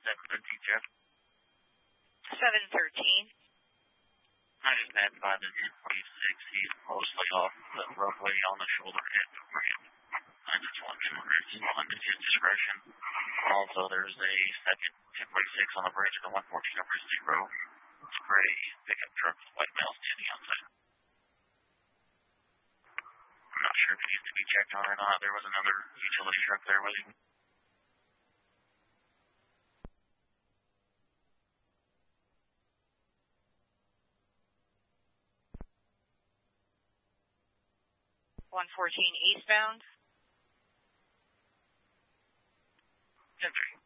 Jeff. 713. I just had by the 1046. He's mostly off the roadway on the shoulder hit ramp. I just want to respond to his discretion. Also, there's a second 1046 on the bridge of the 114 over 0. It's a gray pickup truck with white male standing outside. I'm not sure if it needs to be checked on or not. There was another utility truck there waiting. Eastbound. 10-3.